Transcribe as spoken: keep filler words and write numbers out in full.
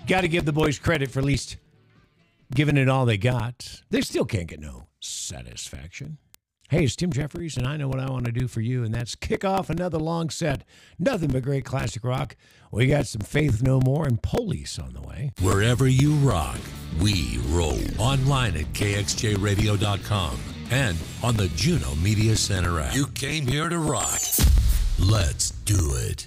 got to give the boys credit for at least giving it all they got. They still can't get no satisfaction. Hey, it's Tim Jeffries, and I know what I want to do for you, and that's kick off another long set. Nothing but great classic rock. We got some Faith No More and Police on the way. Wherever you rock, we roll. Online at K X J radio dot com and on the Juno Media Center app. You came here to rock. Let's do it.